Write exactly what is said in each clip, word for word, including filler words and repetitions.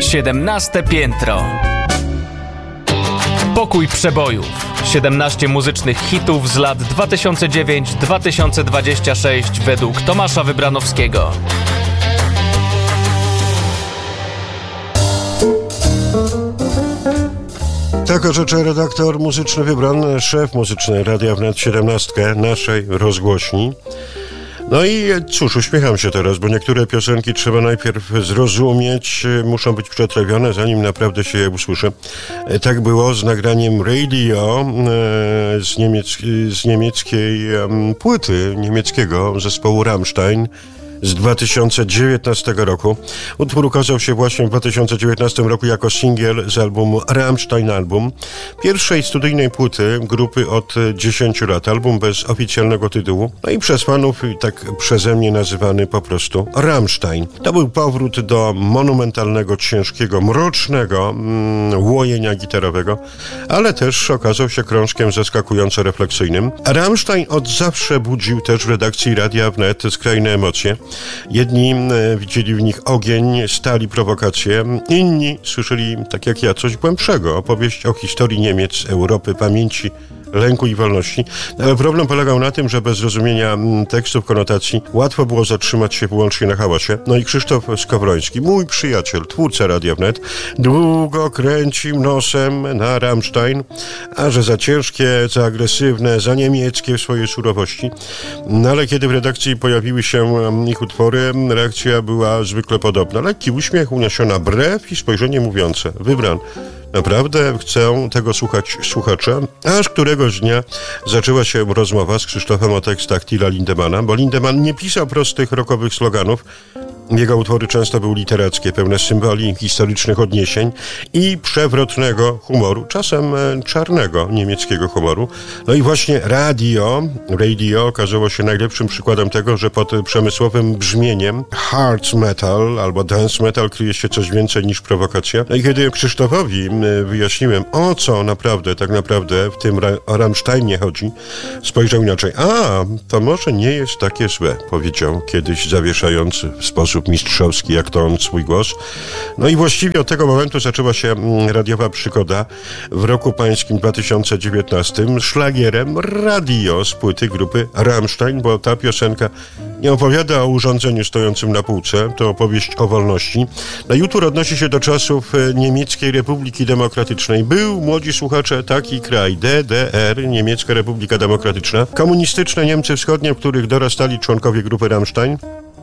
siedemnaste piętro. Pokój przebojów. siedemnaście muzycznych hitów z lat dwa tysiące dziewiąty do dwa tysiące dwudziestego szóstego według Tomasza Wybranowskiego. Tak orzecza redaktor muzyczny wybrany, szef muzycznej Radia Wnet siedemnaście, naszej rozgłośni. No i cóż, uśmiecham się teraz, bo niektóre piosenki trzeba najpierw zrozumieć, muszą być przetrawione, zanim naprawdę się je usłyszy. Tak było z nagraniem Radio z, niemiec- z niemieckiej płyty niemieckiego zespołu Rammstein z dwa tysiące dziewiętnastego roku. Utwór ukazał się właśnie w dwa tysiące dziewiętnastym roku jako singiel z albumu Rammstein Album, pierwszej studyjnej płyty grupy od dziesięciu lat. Album bez oficjalnego tytułu, no i przez fanów tak przeze mnie nazywany po prostu Rammstein. To był powrót do monumentalnego, ciężkiego, mrocznego mm, łojenia gitarowego, ale też okazał się krążkiem zaskakująco refleksyjnym. Rammstein od zawsze budził też w redakcji Radia Wnet skrajne emocje. Jedni e, widzieli w nich ogień, stali prowokacje, inni słyszeli, tak jak ja, coś głębszego, opowieść o historii Niemiec, Europy, pamięci, lęku i wolności. Ale problem polegał na tym, że bez rozumienia tekstów, konotacji łatwo było zatrzymać się wyłącznie na hałasie. No i Krzysztof Skowroński, mój przyjaciel, twórca Radia Wnet, długo kręcił nosem na Rammstein, a że za ciężkie, za agresywne, za niemieckie w swojej surowości. No ale kiedy w redakcji pojawiły się ich utwory, reakcja była zwykle podobna. Lekki uśmiech, uniesiona brew i spojrzenie mówiące: Wybran, naprawdę chcę tego słuchać słuchacze, aż któregoś dnia zaczęła się rozmowa z Krzysztofem o tekstach Tilla Lindemana, bo Lindemann nie pisał prostych rockowych sloganów. Jego utwory często były literackie, pełne symboli, historycznych odniesień i przewrotnego humoru, czasem czarnego niemieckiego humoru. No i właśnie radio, radio okazało się najlepszym przykładem tego, że pod przemysłowym brzmieniem hard metal albo dance metal kryje się coś więcej niż prowokacja. No i kiedy Krzysztofowi wyjaśniłem, o co naprawdę, tak naprawdę w tym Ra- o Rammsteinie chodzi, spojrzał inaczej. A, to może nie jest takie złe, powiedział kiedyś zawieszający w sposób mistrzowski, jak to on swój głos. No i właściwie od tego momentu zaczęła się radiowa przygoda w roku pańskim dwa tysiące dziewiętnastym szlagierem Radio z płyty grupy Rammstein, bo ta piosenka nie opowiada o urządzeniu stojącym na półce, to opowieść o wolności. No i utwór odnosi się do czasów Niemieckiej Republiki Demokratycznej. Był, młodzi słuchacze, taki kraj, D D R, Niemiecka Republika Demokratyczna, komunistyczne Niemcy Wschodnie, w których dorastali członkowie grupy Rammstein.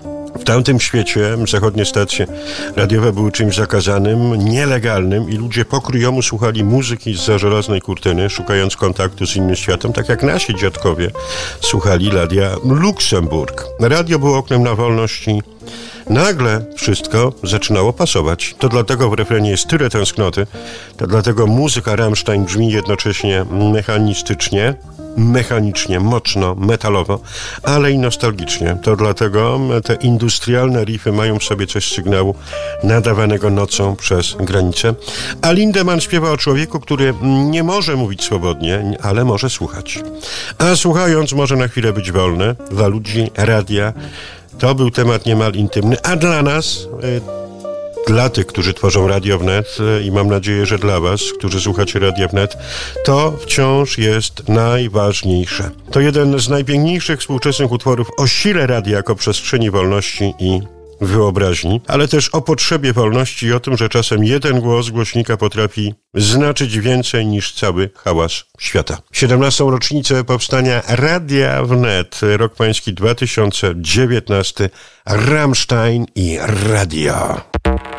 W tamtym świecie zachodnie stacje radiowe były czymś zakazanym, nielegalnym i ludzie pokryjomu słuchali muzyki zza żelaznej kurtyny, szukając kontaktu z innym światem, tak jak nasi dziadkowie słuchali Radia Luksemburg. Radio było oknem na wolność i nagle wszystko zaczynało pasować. To dlatego w refrenie jest tyle tęsknoty, to dlatego muzyka Rammstein brzmi jednocześnie mechanistycznie, mechanicznie, mocno, metalowo, ale i nostalgicznie. To dlatego te industrialne riffy mają w sobie coś z sygnału nadawanego nocą przez granicę. A Lindemann śpiewa o człowieku, który nie może mówić swobodnie, ale może słuchać. A słuchając może na chwilę być wolny. Dla ludzi radia to był temat niemal intymny, a dla nas... Dla tych, którzy tworzą Radio Wnet i mam nadzieję, że dla was, którzy słuchacie Radia Wnet, to wciąż jest najważniejsze. To jeden z najpiękniejszych współczesnych utworów o sile radia jako przestrzeni wolności i wyobraźni, ale też o potrzebie wolności i o tym, że czasem jeden głos głośnika potrafi znaczyć więcej niż cały hałas świata. siedemnastą rocznicę powstania Radia Wnet, rok pański dwa tysiące dziewiętnasty, Rammstein i radio.